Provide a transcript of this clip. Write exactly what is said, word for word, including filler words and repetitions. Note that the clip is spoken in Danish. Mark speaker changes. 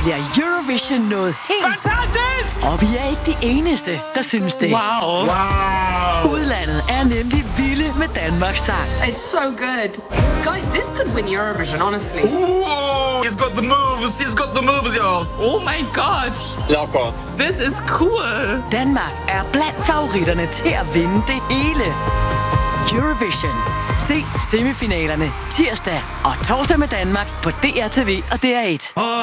Speaker 1: bliver Eurovision noget helt...
Speaker 2: Fantastisk!
Speaker 1: Og vi er ikke de eneste, der synes det.
Speaker 2: Wow. Wow.
Speaker 1: Udlandet er nemlig vilde med Danmarks sang.
Speaker 3: It's so good. Guys, this could win Eurovision, honestly.
Speaker 2: Ooh, he's got the moves. He's got the moves, y'all.
Speaker 4: Oh my god.
Speaker 2: Locker.
Speaker 4: This is cool.
Speaker 1: Danmark er blandt favoritterne til at vinde det hele. Eurovision. Se semifinalerne tirsdag og torsdag med Danmark på D R T V og D R et.